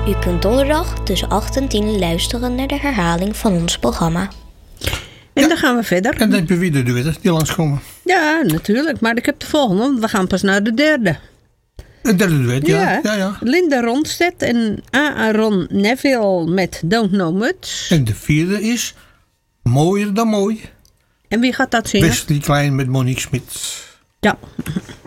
U kunt donderdag tussen 8 en 10 luisteren naar de herhaling van ons programma. En dan gaan we verder. En dan heb je weer de duetten die langskomen. Ja, natuurlijk. Maar ik heb de volgende, want we gaan pas naar de derde. Een derde duet, ja. Linda Ronstedt en Aaron Neville met Don't Know Much. En de vierde is Mooier dan mooi. En wie gaat dat zingen? Wesley Klein met Monique Smit. Ja.